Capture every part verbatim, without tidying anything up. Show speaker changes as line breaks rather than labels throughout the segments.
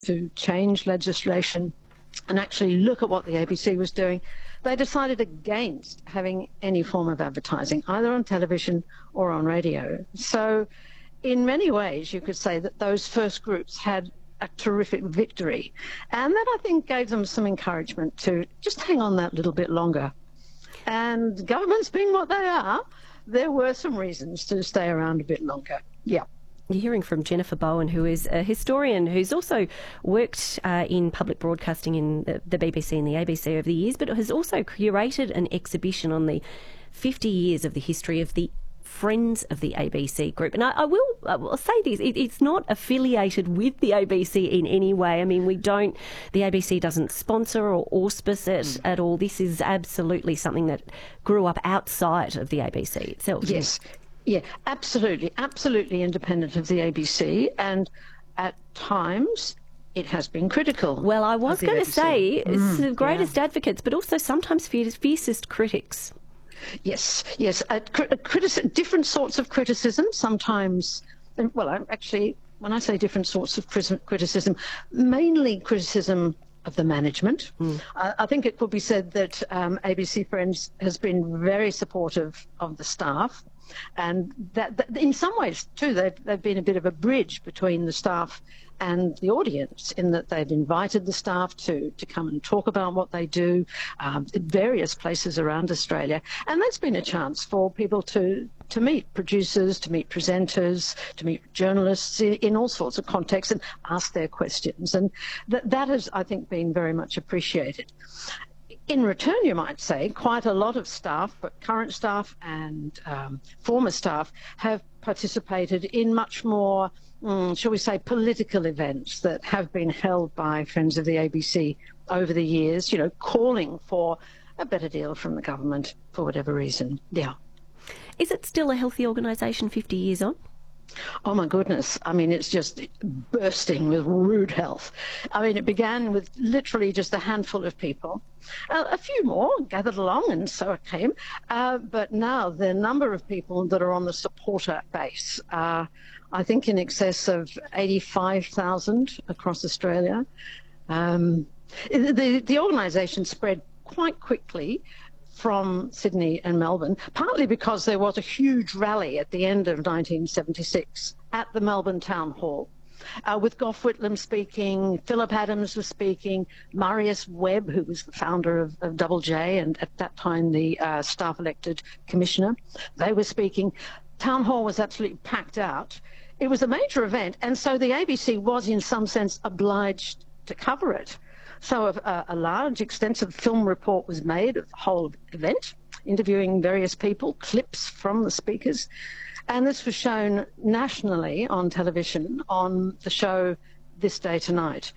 to change legislation and actually look at what the A B C was doing, they decided against having any form of advertising, either on television or on radio. So in many ways, you could say that those first groups had a terrific victory. And that, I think, gave them some encouragement to just hang on that little bit longer. And governments being what they are, there were some reasons to stay around a bit longer. Yeah.
You're hearing from Jennifer Bowen, who is a historian who's also worked uh, in public broadcasting in the, the B B C and the A B C over the years, but has also curated an exhibition on the fifty years of the history of the Friends of the A B C group. And I, I, will, I will say this, it, it's not affiliated with the A B C in any way. I mean, we don't, the A B C doesn't sponsor or auspice it mm. at all. This is absolutely something that grew up outside of the A B C itself.
Yes. Yeah, absolutely, absolutely independent of the A B C, and at times it has been critical.
Well, I was going to say
Mm,
it's the greatest
yeah.
advocates, but also sometimes fierce, fiercest critics.
Yes, yes, uh, criti- different sorts of criticism, sometimes, well, actually, when I say different sorts of criticism, mainly criticism of the management. Mm. Uh, I think it could be said that um, A B C Friends has been very supportive of the staff. And that, that in some ways, too, they've, they've been a bit of a bridge between the staff and the audience, in that they've invited the staff to, to come and talk about what they do um, in various places around Australia. And that's been a chance for people to, to meet producers, to meet presenters, to meet journalists in, in all sorts of contexts and ask their questions. And that, that has, I think, been very much appreciated. In return, you might say, quite a lot of staff, but current staff and um, former staff, have participated in much more, um, shall we say, political events that have been held by Friends of the A B C over the years, you know, calling for a better deal from the government for whatever reason. Yeah.
Is it still a healthy organisation fifty years on?
Oh, my goodness. I mean, it's just bursting with rude health. I mean, it began with literally just a handful of people. Uh, a few more gathered along, and so it came. Uh, but now the number of people that are on the supporter base are, I think, in excess of eighty-five thousand across Australia. Um, the, the organisation spread quite quickly from Sydney and Melbourne, partly because there was a huge rally at the end of nineteen seventy-six at the Melbourne Town Hall, uh, with Gough Whitlam speaking, Phillip Adams was speaking, Marius Webb, who was the founder of, of Double J and at that time the uh, staff-elected commissioner, they were speaking. Town Hall was absolutely packed out. It was a major event, and so the A B C was in some sense obliged to cover it. So a, a large, extensive film report was made of the whole event, interviewing various people, clips from the speakers. And this was shown nationally on television on the show This Day Tonight.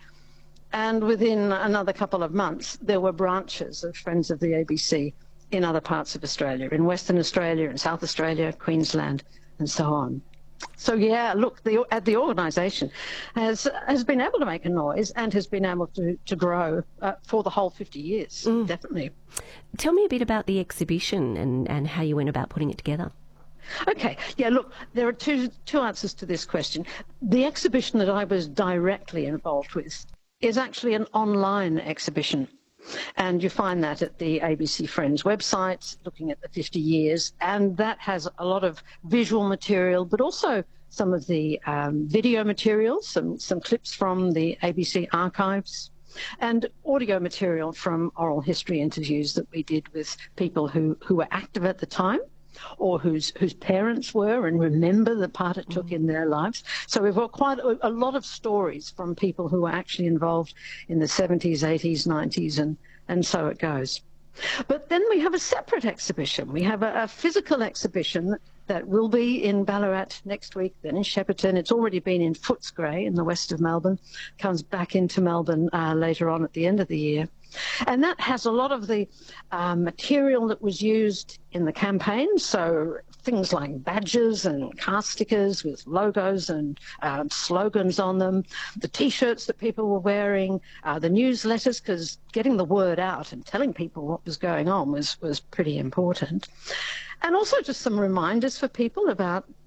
And within another couple of months, there were branches of Friends of the A B C in other parts of Australia, in Western Australia, in South Australia, Queensland, and so on. So, yeah, look, the, uh, the organisation has has been able to make a noise and has been able to, to grow uh, for the whole fifty years, mm. definitely.
Tell me a bit about the exhibition and, and how you went about putting it together.
Okay, yeah, look, there are two, two answers to this question. The exhibition that I was directly involved with is actually an online exhibition. And you find that at the A B C Friends website, looking at the fifty years, and that has a lot of visual material, but also some of the um, video materials, some, some clips from the A B C archives, and audio material from oral history interviews that we did with people who, who were active at the time, or whose whose parents were and remember the part it took in their lives. So we've got quite a, a lot of stories from people who were actually involved in the seventies, eighties, nineties, and, and so it goes. But then we have a separate exhibition. We have a, a physical exhibition that will be in Ballarat next week, then in Shepparton. It's already been in Footscray in the west of Melbourne, comes back into Melbourne uh, later on at the end of the year. And that has a lot of the uh, material that was used in the campaign, so things like badges and car stickers with logos and uh, slogans on them, the T-shirts that people were wearing, uh, the newsletters, because getting the word out and telling people what was going on was, was pretty important. And also just some reminders for people about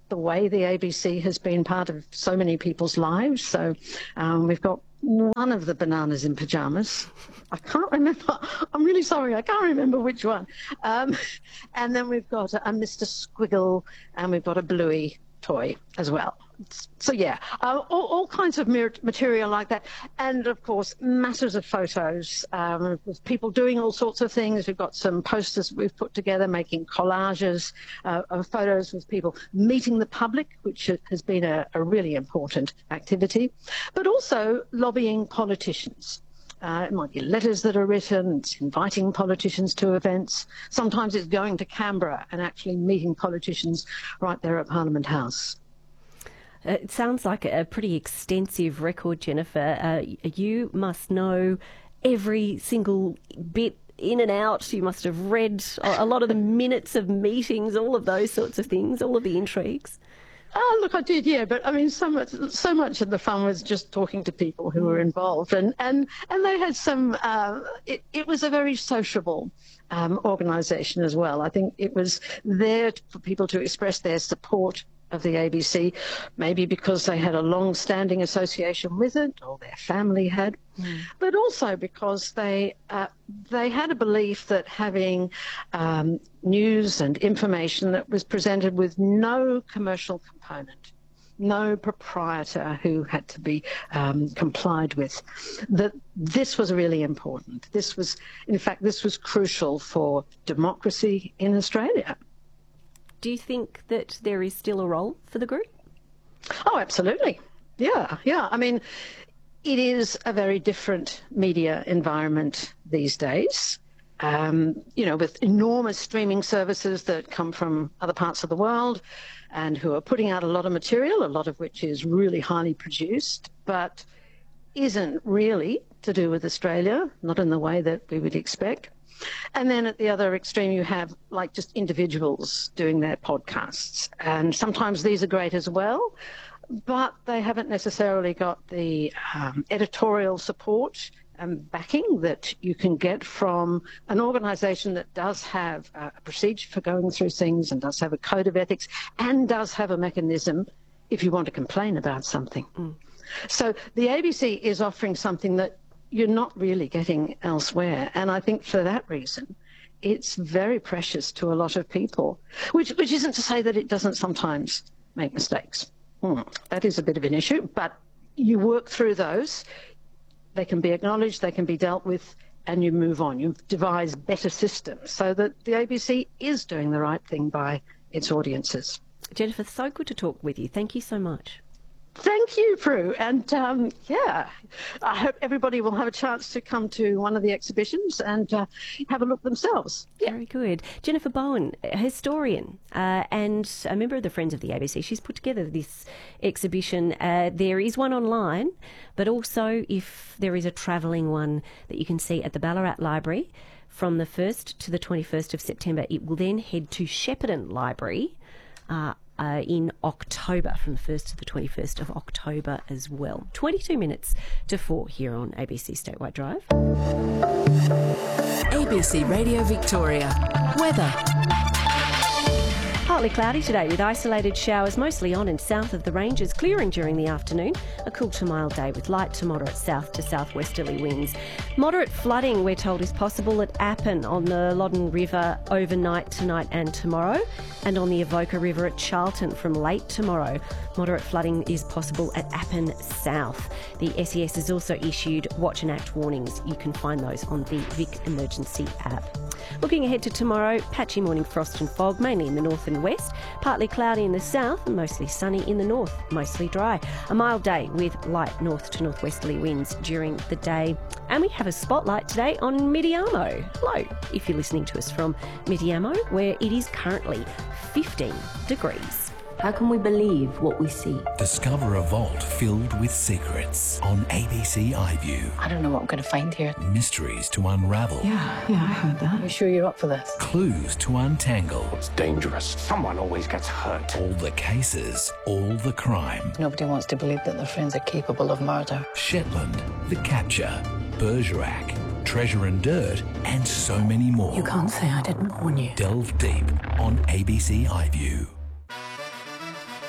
the way the A B C has been part of so many people's lives. So um, we've got one of the bananas in pyjamas. I can't remember. I'm really sorry. I can't remember which one. Um, and then we've got a, a Mister Squiggle, and we've got a Bluey toy as well. So yeah, uh, all, all kinds of material like that, and of course masses of photos um, with people doing all sorts of things. We've got some posters we've put together, making collages uh, of photos with people meeting the public, which has been a, a really important activity, but also lobbying politicians. Uh, it might be letters that are written, it's inviting politicians to events. Sometimes it's going to Canberra and actually meeting politicians right there at Parliament House.
It sounds like a pretty extensive record, Jennifer. Uh, you must know every single bit in and out. You must have read a lot of the minutes of meetings, all of those sorts of things, all of the intrigues.
Oh, look, I did, yeah, but I mean, so much, so much of the fun was just talking to people who were involved, and and and they had some. Uh, it, it was a very sociable um, organisation as well. I think it was there for people to express their support of the A B C, maybe because they had a long-standing association with it, or their family had, mm. but also because they uh, they had a belief that having um, news and information that was presented with no commercial component, no proprietor who had to be um, complied with, that this was really important. This was, in fact, this was crucial for democracy in Australia.
Do you think that there is still a role for the group?
Oh, absolutely. Yeah, yeah. I mean, it is a very different media environment these days. Um, you know, with enormous streaming services that come from other parts of the world and who are putting out a lot of material, a lot of which is really highly produced, but isn't really to do with Australia, not in the way that we would expect. And then at the other extreme, you have like just individuals doing their podcasts. And sometimes these are great as well, but they haven't necessarily got the um, editorial support and backing that you can get from an organisation that does have a procedure for going through things and does have a code of ethics and does have a mechanism if you want to complain about something. Mm. So the A B C is offering something that you're not really getting elsewhere. And I think for that reason, it's very precious to a lot of people, which which isn't to say that it doesn't sometimes make mistakes. Hmm. That is a bit of an issue, but you work through those. They can be acknowledged, they can be dealt with, and you move on. You devise better systems so that the A B C is doing the right thing by its audiences.
Jennifer, so good to talk with you. Thank you so much.
Thank you, Prue. And um, yeah, I hope everybody will have a chance to come to one of the exhibitions and uh, have a look themselves.
Yeah. Very good. Jennifer Bowen, a historian uh, and a member of the Friends of the A B C. She's put together this exhibition. Uh, there is one online, but also if there is a travelling one that you can see at the Ballarat Library from the first to the twenty-first of September. It will then head to Shepparton Library uh, Uh, in October, from the first to the twenty-first of October as well. twenty-two minutes to four here on A B C Statewide Drive.
A B C Radio Victoria. Weather.
Partly cloudy today with isolated showers mostly on and south of the ranges, clearing during the afternoon. A cool to mild day with light to moderate south to southwesterly winds. Moderate flooding, we're told, is possible at Appin on the Loddon River overnight tonight and tomorrow, and on the Avoca River at Charlton from late tomorrow. Moderate flooding is possible at Appin South. The S E S has also issued watch and act warnings. You can find those on the Vic Emergency app. Looking ahead to tomorrow, patchy morning frost and fog, mainly in the north and west. Partly cloudy in the south and mostly sunny in the north, mostly dry. A mild day with light north to northwesterly winds during the day. And we have a spotlight today on Midiamo. Hello, if you're listening to us from Midiamo, where it is currently fifteen degrees.
How can we believe what we see?
Discover a vault filled with secrets on A B C iView.
I don't know what I'm going to find here.
Mysteries to unravel.
Yeah, yeah, I heard that. Are you sure you're up for this?
Clues to untangle.
It's dangerous. Someone always gets hurt.
All the cases, all the crime.
Nobody wants to believe that their friends are capable of murder.
Shetland, The Capture, Bergerac, Treasure and Dirt, and so many more.
You can't say I didn't warn you.
Delve deep on A B C iView.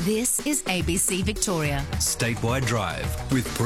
This is A B C Victoria.
Statewide Drive with